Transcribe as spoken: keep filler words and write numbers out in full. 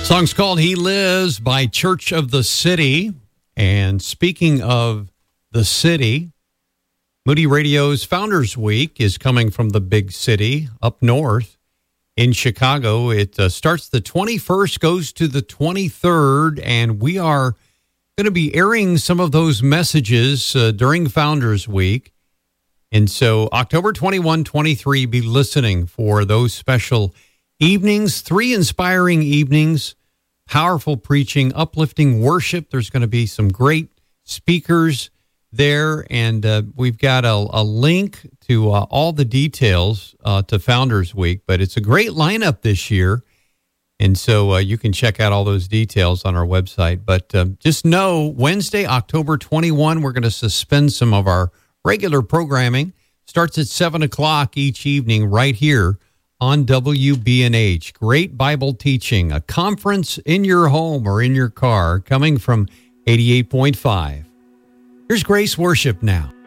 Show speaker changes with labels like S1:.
S1: Song's called He Lives by Church of the City. And speaking of the city, Moody Radio's Founders Week is coming from the big city up north in Chicago. It uh, starts the twenty-first, goes to the twenty-third, and we are going to be airing some of those messages uh, during Founders Week. And so October twenty-first, twenty-three, be listening for those special evenings, three inspiring evenings, powerful preaching, uplifting worship. There's going to be some great speakers there, and uh, we've got a, a link to uh, all the details uh, to Founders Week, but it's a great lineup this year, and so uh, you can check out all those details on our website. But uh, just know, Wednesday, October twenty-first, we're going to suspend some of our regular programming. Starts at seven o'clock each evening right here on W B N H. Great Bible teaching, a conference in your home or in your car, coming from eighty-eight point five. Here's Grace Worship now.